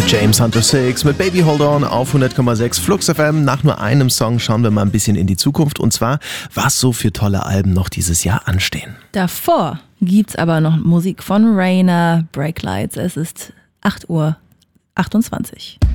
James Hunter 6 mit Baby Hold On auf 100,6 Flux FM. Nach nur einem Song schauen wir mal ein bisschen in die Zukunft. Und zwar, was so für tolle Alben noch dieses Jahr anstehen. Davor gibt's aber noch Musik von Rainer, Break Lights. Es ist 8:28 Uhr.